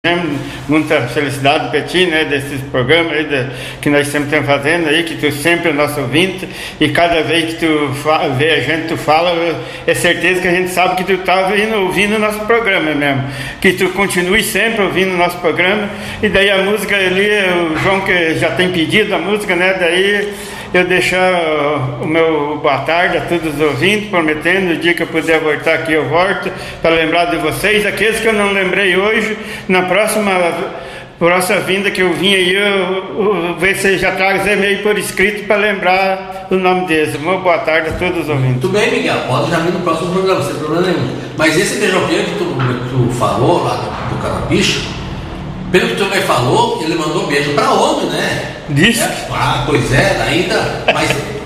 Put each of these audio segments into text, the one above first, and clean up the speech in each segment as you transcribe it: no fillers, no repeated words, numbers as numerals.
Muita felicidade para ti, né, desses programas aí que nós sempre estamos fazendo aí, que tu sempre é nosso ouvinte, e cada vez que tu vê a gente, tu fala, é certeza que a gente sabe que tu está ouvindo o nosso programa mesmo, que tu continue sempre ouvindo o nosso programa. E daí a música ali, o João que já tem pedido a música, né, daí eu deixar o meu boa tarde a todos os ouvintes, prometendo, o dia que eu puder voltar aqui eu volto, para lembrar de vocês, aqueles que eu não lembrei hoje, na próxima vinda que eu vim aí, eu ver se já trago e-mail por escrito para lembrar o nome deles. Uma boa tarde a todos os ouvintes. Tudo bem, Miguel, pode já vir no próximo programa, sem problema nenhum. Mas esse beijoqueiro que tu falou lá do Carrapicho, pelo que tu me falou, ele mandou beijo para homem, né? Disse? Pois é, ainda. Mas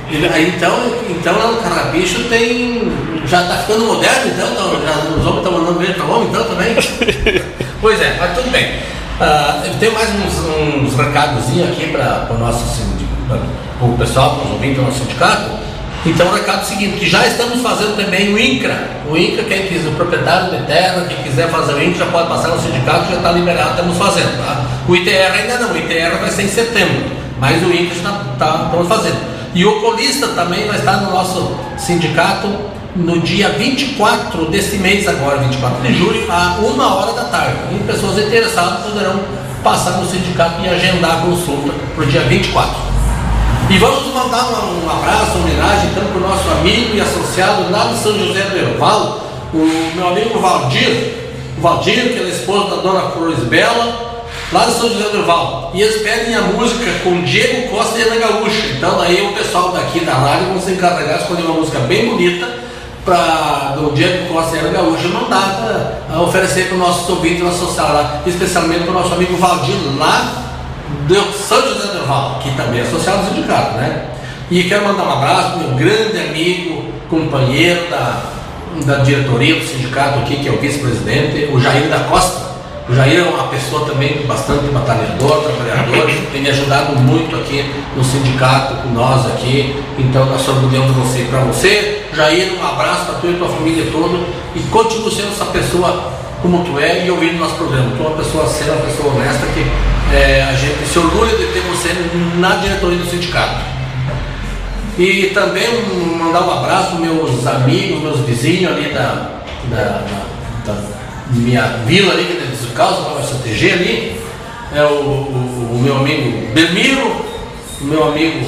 então lá no Carrapicho tem. Já está ficando moderno, então já, os homens estão mandando beijo para homem, então também. Pois é, mas tudo bem. Eu tenho mais uns recadozinhos aqui para o nosso sindicato, para o pessoal, para os ouvintes do nosso sindicato. Então, o recado é o seguinte, que já estamos fazendo também o INCRA. O INCRA, quem quiser, o proprietário de terra, quem quiser fazer o INCRA, já pode passar no sindicato, já está liberado, estamos fazendo, tá? O ITR ainda não, o ITR vai ser em setembro, mas o INCRA estamos fazendo. E o oculista também vai estar no nosso sindicato no dia 24 desse mês agora, 24 de julho, a 1h da tarde. E pessoas interessadas poderão passar no sindicato e agendar a consulta para o dia 24. E vamos mandar um abraço, uma homenagem então para o nosso amigo e associado lá de São José do Herval, o meu amigo Valdir, que é a esposa da dona Flores Bela, lá de São José do Herval. E eles pedem a música com Diego Costa e Ana Gaúcha. Então daí o pessoal daqui da rádio vão se encarregar de escolher uma música bem bonita do Diego Costa e Ana Gaúcha, mandar para oferecer para o nosso ouvinte, nosso associado lá, especialmente para o nosso amigo Valdir lá de São José do Herval, que também é associado ao sindicato, né? E quero mandar um abraço para o meu grande amigo, companheiro da diretoria do sindicato aqui, que é o vice-presidente, o Jair da Costa. O Jair é uma pessoa também bastante batalhador, trabalhador, tem me ajudado muito aqui no sindicato, com nós aqui. Então nós somos orgulhosos de você. Para você, Jair, um abraço para tu e tua família toda, e continue sendo essa pessoa como tu é e ouvindo nosso programa. Tu é uma pessoa séria, uma pessoa honesta, que a gente se orgulha de ter você na diretoria do sindicato. E também mandar um abraço aos meus amigos, meus vizinhos ali da minha vila ali, que é de Causa, Nova CTG ali, é o meu amigo Belmiro, o meu amigo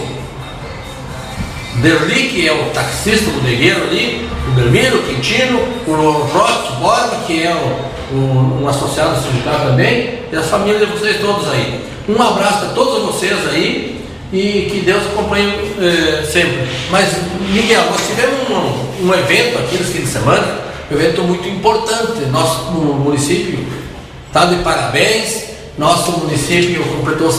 Derli, que é o taxista bodegueiro ali, o Belmiro, o Quintino, o Roque Borba, que é um associado do sindicato também, e as famílias de vocês todos aí. Um abraço a todos vocês aí, e que Deus acompanhe sempre. Mas, Miguel, nós tivemos um evento aqui nesse fim de semana, um evento muito importante. Nosso município está de parabéns, nosso município completou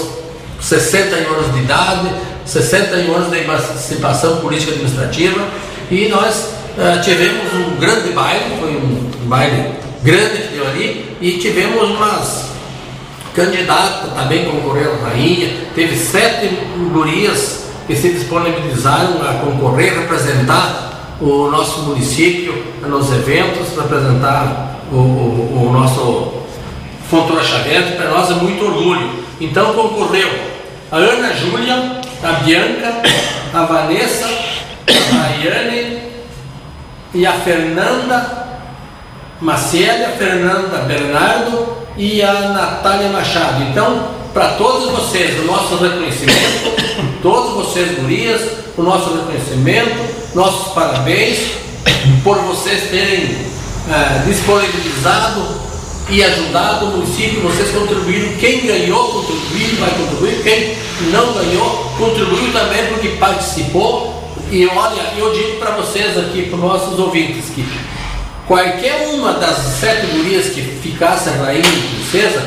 60 anos de idade, 60 anos de emancipação política administrativa, e nós tivemos um grande baile, foi um baile grande que deu ali, e tivemos umas candidatas também concorreram à rainha. Teve 7 gurias que se disponibilizaram a concorrer, representar o nosso município nos eventos, representar o nosso Fontoura Xavier. Para nós é muito orgulho. Então concorreu a Ana Júlia, a Bianca, a Vanessa, a Rayane e a Fernanda Maciel, a Fernanda Bernardo e a Natália Machado. Então, para todos vocês, o nosso reconhecimento, todos vocês gurias, o nosso reconhecimento, nossos parabéns por vocês terem disponibilizado e ajudado o município. Vocês contribuíram, quem ganhou contribuiu, vai contribuir, quem não ganhou contribuiu também porque participou. E olha, eu digo para vocês aqui, para os nossos ouvintes, que qualquer uma das 7 gurias que ficasse rainha e princesa,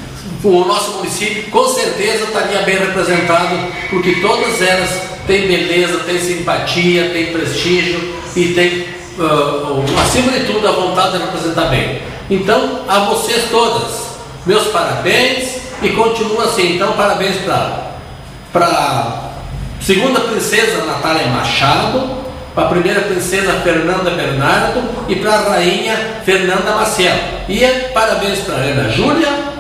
o nosso município com certeza estaria bem representado, porque todas elas têm beleza, têm simpatia, têm prestígio e têm, acima de tudo, a vontade de representar bem. Então, a vocês todas, meus parabéns, e continua assim. Então, parabéns para a segunda princesa Natália Machado, para a primeira princesa Fernanda Bernardo e para a rainha Fernanda Maciel. E parabéns para a Ana Júlia,